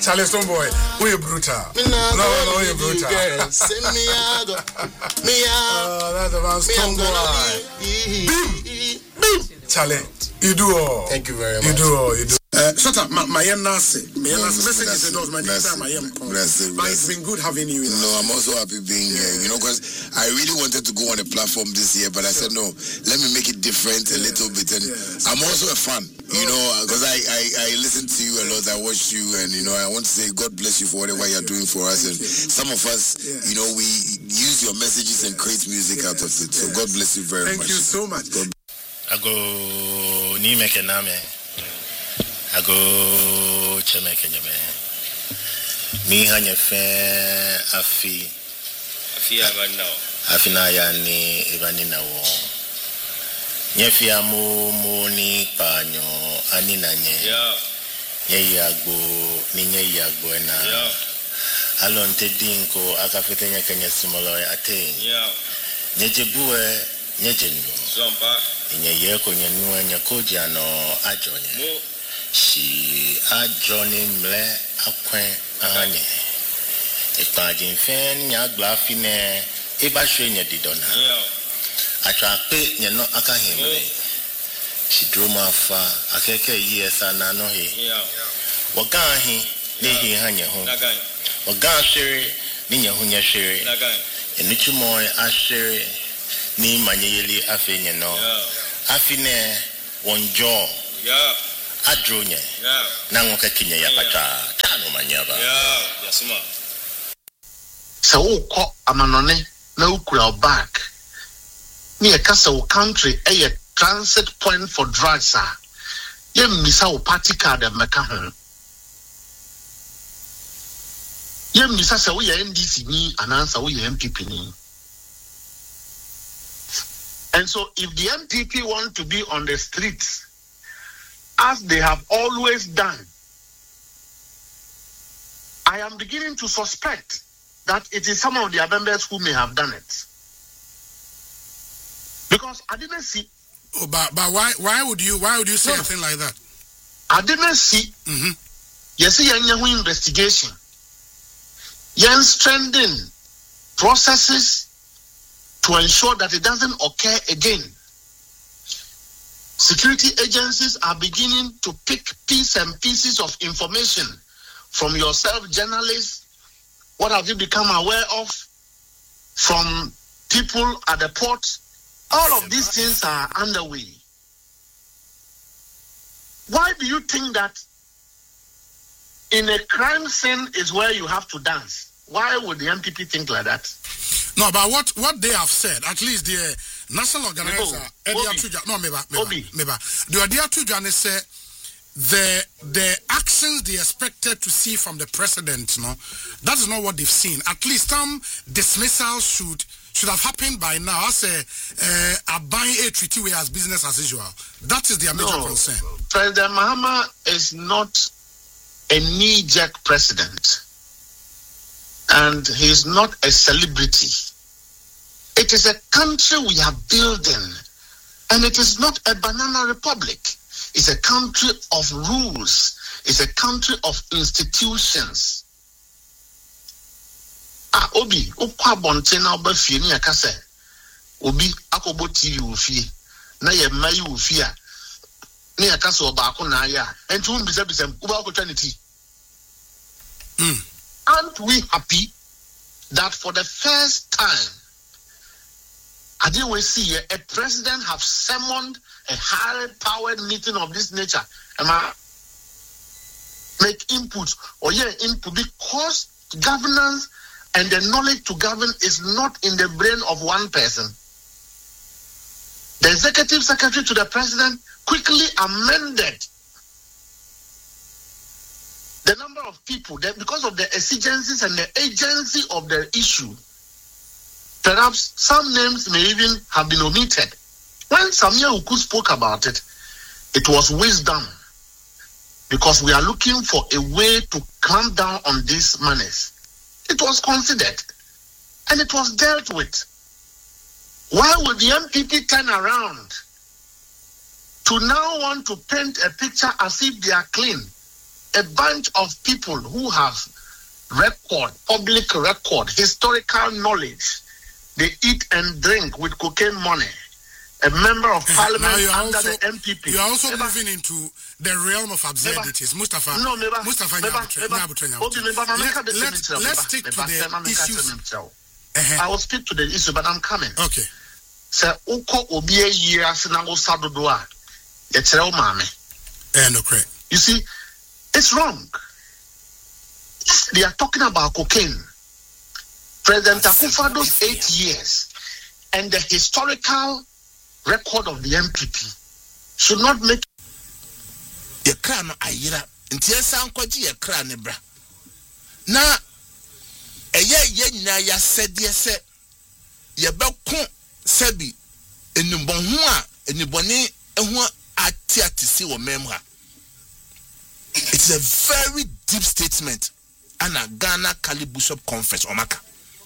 Charlie Stoneboy, we brutal. No, we brutal. Send me out. That's about Stoneboy. Bim. Charlie, you do all. Thank you very much. You do all. Shut up, my message is those my name, my bless but it's been good having you. No, I'm also happy being here. You know, because I really wanted to go on a platform this year, but I said no. Let me make it different a little bit, and I'm also a fan. You know, because I listen to you a lot. I watch you, and you know, I want to say God bless you for whatever you're doing for us. And some of us, you know, we use your messages and create music out of it. So God bless you very much. Thank you so much. I go ni mekename. I go Chemekenyame. Mi hanya fe afi afina ya ni ibanina wo. Nyefi amu ni panyo anina nye. Nye yagbo ena. Alonte dinko akafete nyakenya simolo ate. Nyejebuwe nyejenu. Nye yeko nyenue nyakoja no ajonye. She adjourned mle akwen anye. Ekpajin fen nya glafine ebashwe nya didona. Atrape nya no akahimle. She drew my far akeke yesa na no he. Wagahi ne he hanya ho. Waga shere ni nya hunya shere. Enichu moy ashere ni manyeli afe nya no. Afine wonjo. Adronye. Nangoka kinya yapata. Tano manyaba. Yasuma. So uko amanone na ukura back. Ni ekasa u country a transit point for drugs. Ye misa u party card meka ho. Ye misa se wo ye NDC ni anansa wo ye MPP ni. And so if the MPP want to be on the streets as they have always done, I am beginning to suspect that it is some of their members who may have done it. Because I didn't see. Oh, but why would you say anything like that? I didn't see. Yes, you investigation. You're strengthening processes to ensure that it doesn't occur again. Security agencies are beginning to pick pieces of information from yourself, journalists. What have you become aware of from people at the port? All of these things are underway. Why do you think that in a crime scene is where you have to dance? Why would the MPP think like that? No, but what they have said, at least the national organizer, the idea to say the actions they expected to see from the president, no, that is not what they've seen. At least some dismissals should have happened by now. I say buying a treaty way as business as usual. That is their major concern. President Mahama is not a knee-jerk president, and he is not a celebrity. It is a country we are building, and it is not a banana republic. It's a country of rules. It's a country of institutions. Obi, ukwa bonte na oba fie ni akase. Obi akobo TV ufie. Na ye mai ufie a. Ni akase oba ako na ya. Enti wo bisa uba akotwa ne ti. Aren't we happy that for the first time I didn't we see a president have summoned a high-powered meeting of this nature? Make input or input because governance and the knowledge to govern is not in the brain of one person. The executive secretary to the president quickly amended the number of people that because of the exigencies and the agency of the issue. Perhaps some names may even have been omitted. When Samia Uku spoke about it, it was wisdom because we are looking for a way to clamp down on these manners. It was considered and it was dealt with. Why would the MPP turn around to now want to paint a picture as if they are clean a bunch of people who have public record, historical knowledge. They eat and drink with cocaine money. A member of parliament under the MPP. You are also moving into the realm of absurdities. Mustafa. Let's stick to the issues. I will speak to the issue, but I'm coming. Okay. Sir, Uko Obie years now Sadodoa. It's real mame. No, correct. You see, it's wrong. They are talking about cocaine. President Akufo-Addo's 8 years and the historical record of the MPP should not make your crown ayira ntia sankwaji your crown bra na eye nyina ya sedie se ye beko sebi enubonhu a enubone ehu atiatisi wo memha. It's a very deep statement and a Ghana Kali Bishop Conference omaka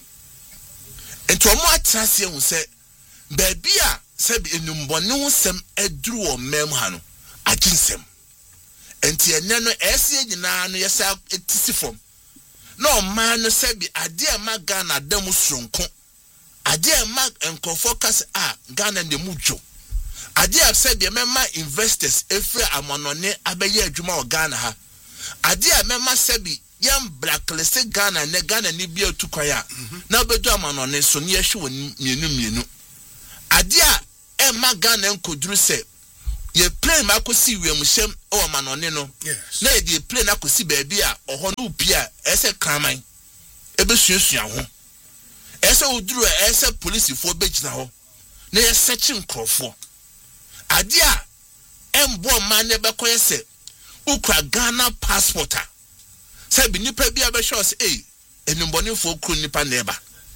ento omo atrase hu se baby a sebi enumbone hu sem eduru o memha no aginsem enti ene no ese nyina no yesa etisi fom no man no sebi ade ma Ghana dam sonko ade ma enkofo kas a Ghana ne mudwo ade a sebi mema investors efre amonone abeye adwuma o Ghana ha ade a mema sebi yam blacklist Ghana ne Ghana ni bia tukwaya na bedu amonone so ne yehwe mienu ade a ema Ghana enkoduru se ye plane makosi wiemhyem o manone no yes na ye plane akosi baabi a oho no upia ese kraman ebesuasua ho ese oduru ese police fo begina ho na ye search nkrofo ade a embo man ne bekoye se ukra Ghana passport a se bi nipa bia be show se enumboni fo kru nipa neba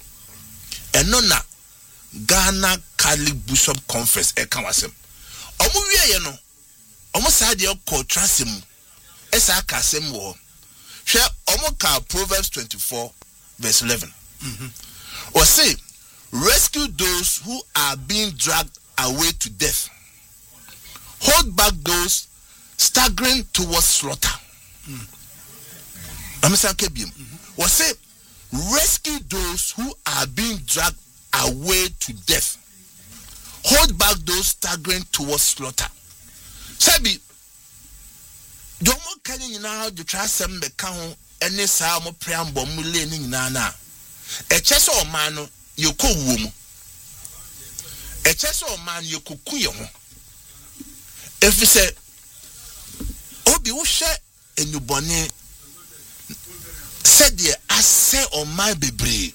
eno na Ghana Kali Bishop Conference ekawasem omo wieye no omo saade okọ trasem esa akasem wo hwe omo ka Proverbs 24 verse 11 or say rescue those who are being dragged away to death, hold back those staggering towards slaughter. Or say rescue those who are being dragged away to death, hold back those staggering towards slaughter. Sabi, domo kani nyina do trasem be ka ho ene saa mo preambo mu le ni nyina na. Echese o man no yeko wuo mu. Echese o man yekoku ye ho. Efise obi wo hwe enubone said I say on my bebre.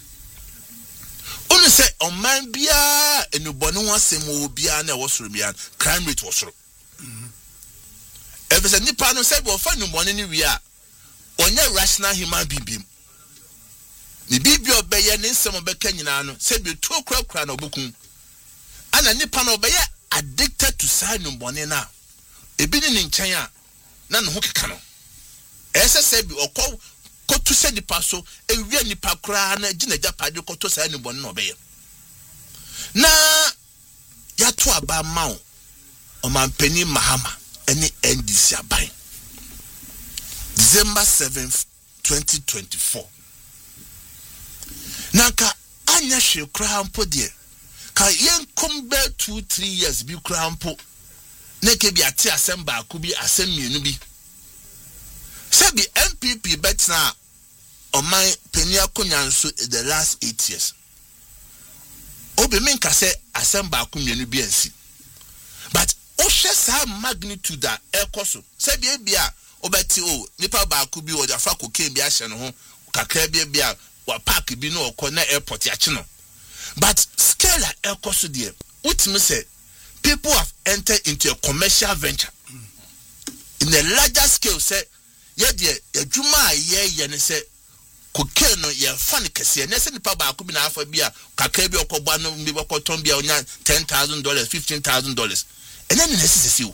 Only say on my bia enubone wasem obia na wosoro bia crime rate wosoro. If it's a nipa no say we find enubone ni wi a onye rational human being. Ni bibi obeye ne nsem obeka nyina no say be to kura na obekun. Ana nipa no obeye addicted to say enubone na. Ebi ni nchen a na no ho keka no. Ese say bi okọ kotu se nipa so ewie nipa kura na gina japade koto say enubone na obeye. Na ya to aba mawo o mampeni Mahama ene NDC aban. December 7th 2024. Nanka anya hwe kura mpo de ka yenkom be 2-3 years bi kura mpo na ke bi ate asem ba ku bi asem mienu bi sabi MPP betna oman peni akonya nso the last 8 years obi menka se asem ba ku mienu bi ansi but o hwe sa magnitude da ekoso sabi e bia obeti o nipa ba ku bi o da fa cocaine bi ahye no ho kakra bia wa park bi no okọ na airport ya chino but scale ekoso there ultimately say people have entered into a commercial venture in a larger scale say ye de adwuma ye ne say cocaine no ye fan kese ne say nipa ba ku bi na afa bi a kakra bi okọgba no bi okọton bi a onya $10,000 $15,000 and then necessity.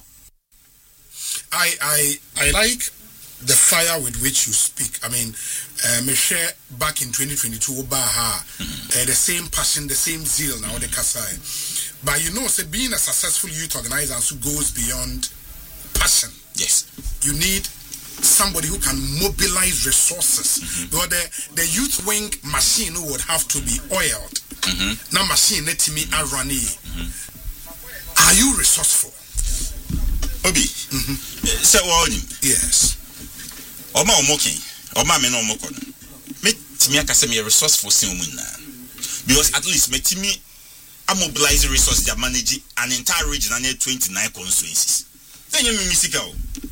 I like the fire with which you speak. I mean, Michelle back in 2022, the same passion, the same zeal now the Kasai. But you know, say being a successful youth organizer also goes beyond passion. Yes. You need somebody who can mobilize resources. Because the youth wing machine would have to be oiled. Now machine let me run. Are you resourceful? Obi. Say what? Yes. Oma omokin. Oma me no omokon. Me timi akase me resourceful sin omunna. Because at least me timi mobilize resources that manage an entire region and 29 constituencies. Then you musical.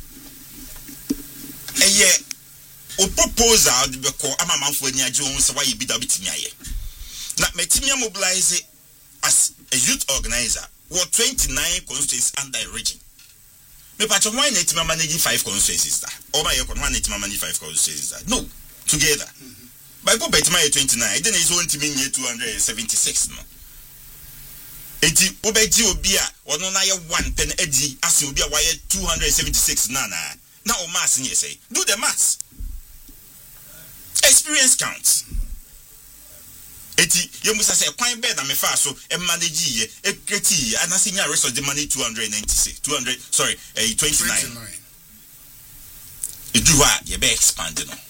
O proposal the call Amam for Nia Jones, why you be that with me. Now, Metimia mobilize as a youth organizer, what 29 constituencies under a region. Me patch of why Netima managing 5 constituencies. Or my one Netima managing 5 constituencies. No, together. By go Betima 29, then it's only to mean 276. No. Eti obeji obia ono na ye 1 pen edi ase obia wire 276 nana. Na o mass nye say do the maths. Experience counts. Eti you must say kwan bed na me fa so e manage ye e kreti and as nya resource the money 296 29. Edu ha ye be expand no.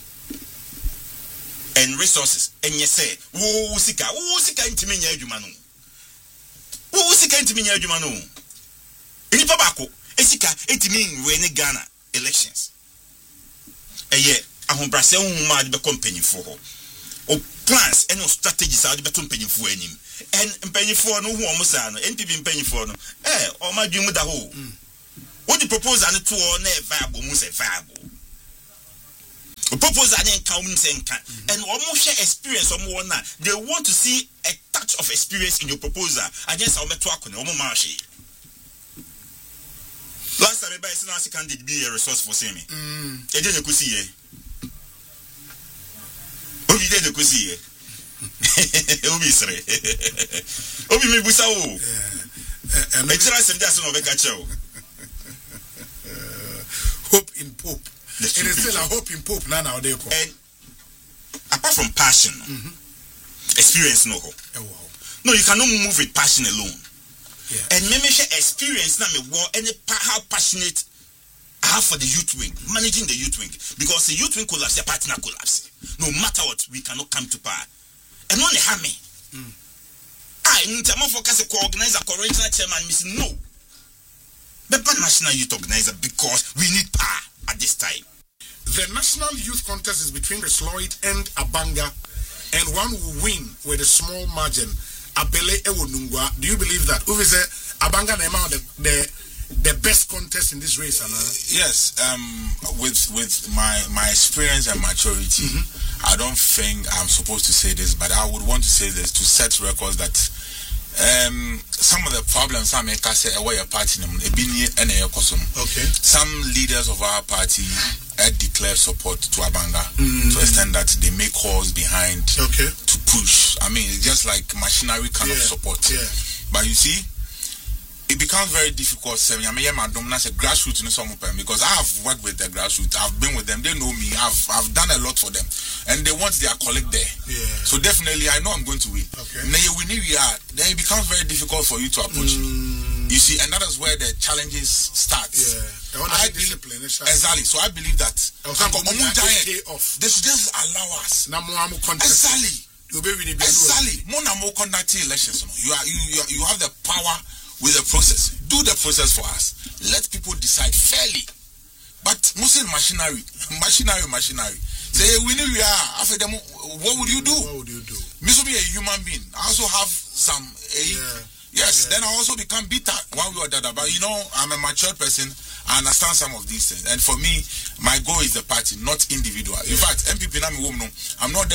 And resources enye say wo sika ntimi nya adwuma no. Who sika ntimi nya adwuma no. Enipa bako esika etimi we ne Ghana elections. Eye ahombrase huma de company for ho. O plans and strategies are the better company for him. And penny for no who almost are no NPP penny for no. O ma dwum da ho. What the proposal to all never viable must viable. O proposal and count and almost share experience or more now. They want to see a touch of experience in your proposal against our network on the marshi. Last time I buy a candidate be a resource for Semi. I didn't see ye. Oh, you didn't see ye. Obisre. Obi me busao. And I trust and that's no becacho. Hope in Pope. It is still a hope in Pope now. And apart from passion, experience no hope. No, you cannot move with passion alone. Yeah. And maybe experience na me war any how passionate I have for the youth wing, managing the youth wing, because the youth wing collapse, the partner collapse. No matter what, we cannot come to power. And only harm me. I need to focus a co-organizer, co-regional chairman, missing no. But national youth organizer because we need power at this time. The national youth contest is between Resloid and Abanga, and one will win with a small margin. Abele Ewonungwa. Do you believe that? Who is Abanga Nema the best contest in this race? Yes. With my experience and maturity, I don't think I'm supposed to say this, but I would want to say this to set records that some of the problems I make I say away a party okay. Some leaders of our party declare support to Abanga to the extent that they make calls behind to push. I mean, it's just like machinery kind of support. Yeah. But you see, it becomes very difficult. I mean, my dominance a grassroots in some because I have worked with the grassroots. I've been with them. They know me. I've done a lot for them, and they want their colleague there. Yeah. So definitely, I know I'm going to win. Okay. Then it becomes very difficult for you to approach me. You see, and that is where the challenges start. Yeah. I believe exactly. So I believe that they should just allow us. Exactly. Exactly. Elections. You have the power with the process. Do the process for us. Let people decide fairly. But Muslim machinery. Say we know we are after them. What would you do? Me to be a human being. I also have some yes, then I also become bitter one way or the other. But you know, I'm a mature person. I understand some of these things. And for me, my goal is the party, not individual. In fact, MPP I'm not